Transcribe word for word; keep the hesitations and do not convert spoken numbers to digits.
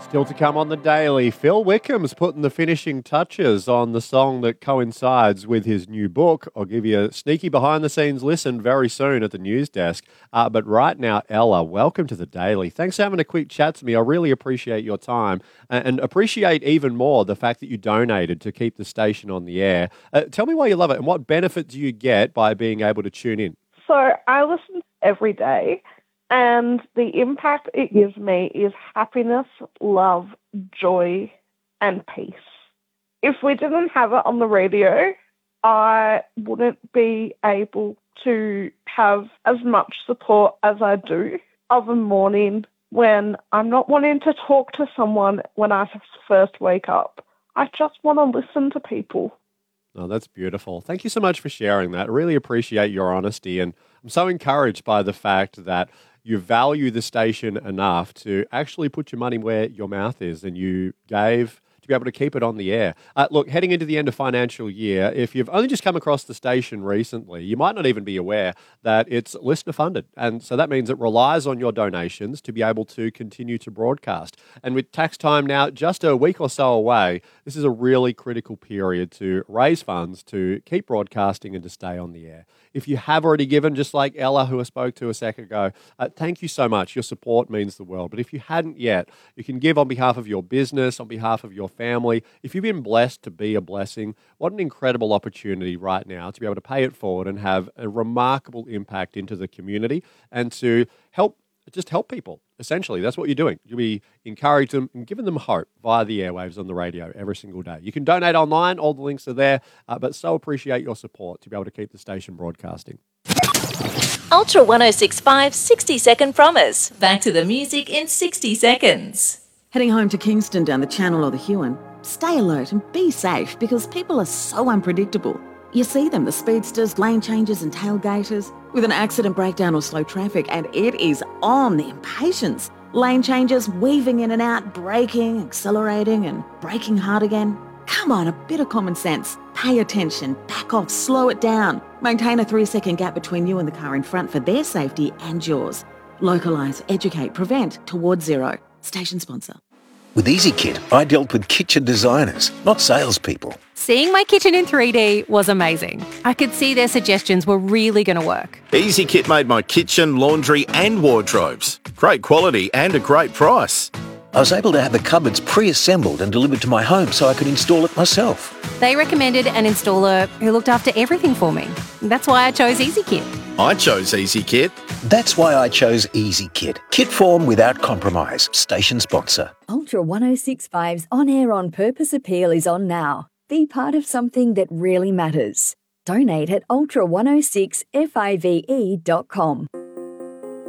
Still to come on the Daily, Phil Wickham's putting the finishing touches on the song that coincides with his new book. I'll give you a sneaky behind-the-scenes listen very soon at the news desk. Uh, but right now, Ella, welcome to the Daily. Thanks for having a quick chat to me. I really appreciate your time and, and appreciate even more the fact that you donated to keep the station on the air. Uh, tell me why you love it and what benefit do you get by being able to tune in? So I listen every day. And the impact it gives me is happiness, love, joy, and peace. If we didn't have it on the radio, I wouldn't be able to have as much support as I do of a morning when I'm not wanting to talk to someone when I first wake up. I just want to listen to people. Oh, that's beautiful. Thank you so much for sharing that. I really appreciate your honesty, and I'm so encouraged by the fact that you value the station enough to actually put your money where your mouth is, and you gave to be able to keep it on the air. Uh, look, heading into the end of financial year, if you've only just come across the station recently, you might not even be aware that it's listener funded. And so that means it relies on your donations to be able to continue to broadcast. And with tax time now just a week or so away, this is a really critical period to raise funds to keep broadcasting and to stay on the air. If you have already given, just like Ella, who I spoke to a second ago, uh, thank you so much. Your support means the world. But if you hadn't yet, you can give on behalf of your business, on behalf of your family. If you've been blessed to be a blessing, what an incredible opportunity right now to be able to pay it forward and have a remarkable impact into the community and to help just help people. Essentially, that's what you're doing. You'll be encouraging them and giving them hope via the airwaves on the radio every single day. You can donate online. All the links are there. Uh, but so appreciate your support to be able to keep the station broadcasting. Ultra one oh six point five sixty second promise. Back to the music in sixty seconds. Heading home to Kingston down the Channel or the Huon? Stay alert and be safe because people are so unpredictable. You see them, the speedsters, lane changers and tailgaters, with an accident, breakdown or slow traffic, and it is on, the impatience. Lane changers weaving in and out, braking, accelerating and braking hard again. Come on, a bit of common sense. Pay attention, back off, slow it down. Maintain a three-second gap between you and the car in front for their safety and yours. Localise, educate, prevent, towards zero. Station sponsor. With EasyKit, I dealt with kitchen designers, not salespeople. Seeing my kitchen in three D was amazing. I could see their suggestions were really going to work. EasyKit made my kitchen, laundry and wardrobes. Great quality and a great price. I was able to have the cupboards pre-assembled and delivered to my home so I could install it myself. They recommended an installer who looked after everything for me. That's why I chose EasyKit. I chose EasyKit. That's why I chose EasyKit. Kit form without compromise. Station sponsor. Ultra one oh six point five's On Air On Purpose appeal is on now. Be part of something that really matters. Donate at ultra one oh six five dot com.